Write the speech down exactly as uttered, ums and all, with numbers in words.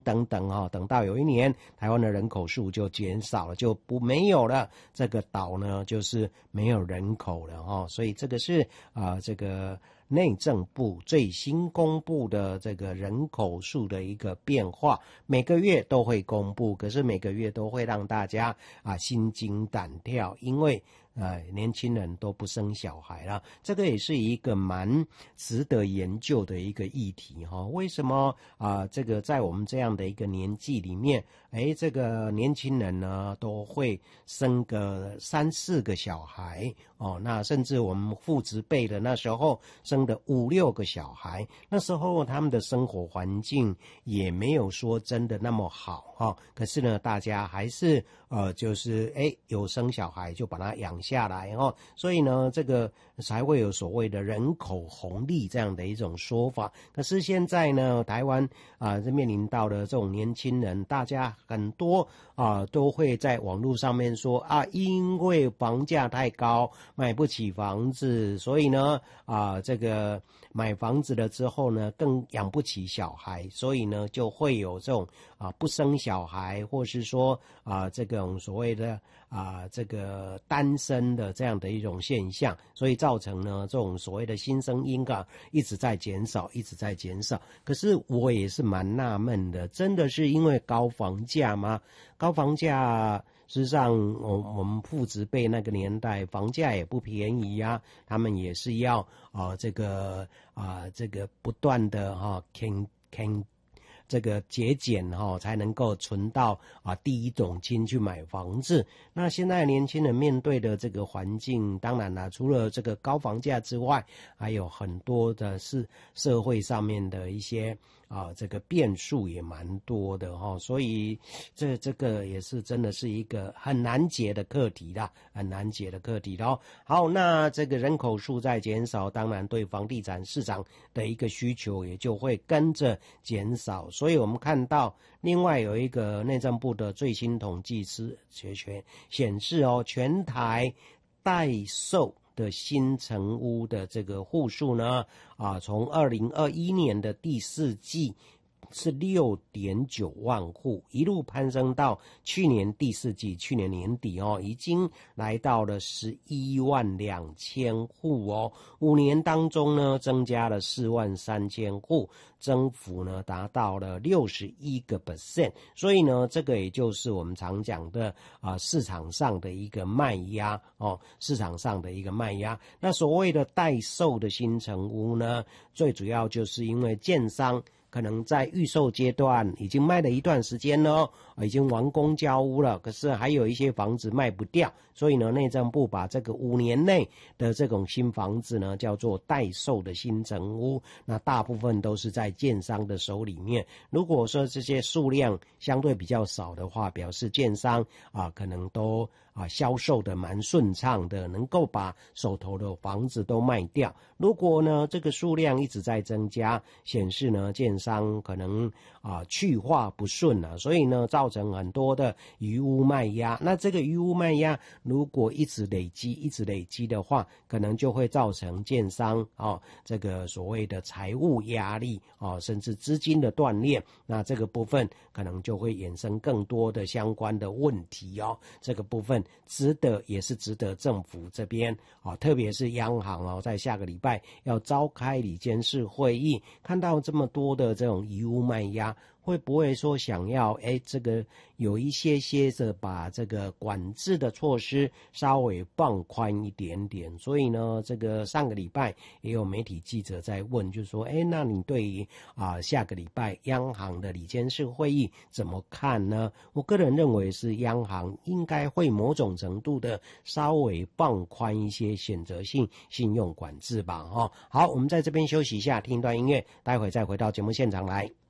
等等哦，等到有一年台湾的人口数就减少了，就不没有了，这个岛呢就是没有人口了哦，所以这个是啊、呃、这个内政部最新公布的这个人口数的一个变化，每个月都会公布，可是每个月都会让大家啊心惊胆跳，因为呃年轻人都不生小孩了，这个也是一个蛮值得研究的一个议题哈、哦。为什么啊、呃、这个在我们这样的一个年纪里面，哎这个年轻人呢都会生个三四个小孩哦，那甚至我们父执辈的那时候生的五六个小孩，那时候他们的生活环境也没有说真的那么好哈、哦，可是呢大家还是呃就是哎有生小孩就把它养下来哦，所以呢这个才会有所谓的人口红利这样的一种说法。可是现在呢台湾啊、呃、面临到的这种年轻人，大家很多啊、呃、都会在网络上面说啊，因为房价太高买不起房子，所以呢啊、呃、这个买房子了之后呢更养不起小孩，所以呢就会有这种啊、呃、不生小孩，或是说啊、呃、这种所谓的啊、呃、这个单身的这样的一种现象，所以造成呢这种所谓的新生婴儿一直在减少一直在减少。可是我也是蛮纳闷的，真的是因为高房价吗？高房价事实上我我们父执辈那个年代房价也不便宜啊，他们也是要啊、呃、这个啊、呃、这个不断的哈坑坑这个节俭哈、哦，才能够存到啊第一桶金去买房子。那现在年轻人面对的这个环境，当然啦，除了这个高房价之外，还有很多的是社会上面的一些啊这个变数也蛮多的哈、哦，所以这这个也是真的是一个很难解的课题啦，很难解的课题咯。好，那这个人口数在减少，当然对房地产市场的一个需求也就会跟着减少。所以我们看到另外有一个内政部的最新统计是显示哦，全台待售的新成屋的这个户数呢，啊，从二零二一年的第四季是 六点九万户，一路攀升到去年第四季，去年年底哦，已经来到了十一万两千户哦。五年当中呢，增加了四万三千户，增幅呢达到了六十一个 percent。所以呢，这个也就是我们常讲的啊、呃，市场上的一个卖压哦，市场上的一个卖压。那所谓的待售的新成屋呢，最主要就是因为建商可能在预售阶段已经卖了一段时间了，已经完工交屋了，可是还有一些房子卖不掉，所以呢，内政部把这个五年内的这种新房子呢，叫做待售的新成屋，那大部分都是在建商的手里面。如果说这些数量相对比较少的话，表示建商啊可能都啊销售的蛮顺畅的，能够把手头的房子都卖掉。如果呢这个数量一直在增加，显示呢建商可能啊去化不顺啊，所以呢造成很多的余屋卖压。那这个余屋卖压如果一直累积一直累积的话，可能就会造成建商啊这个所谓的财务压力啊，甚至资金的断裂。那这个部分可能就会衍生更多的相关的问题哦。这个部分值得也是值得政府这边啊，特别是央行哦，在下个礼拜要召开理监事会议，看到这么多的这种遗物卖压，会不会说想要哎这个有一些些的把这个管制的措施稍微放宽一点点？所以呢，这个上个礼拜也有媒体记者在问，就说哎，那你对于啊下个礼拜央行的理监事会议怎么看呢？我个人认为是央行应该会某种程度的稍微放宽一些选择性信用管制吧。哦，好，我们在这边休息一下，听一段音乐，待会再回到节目现场来。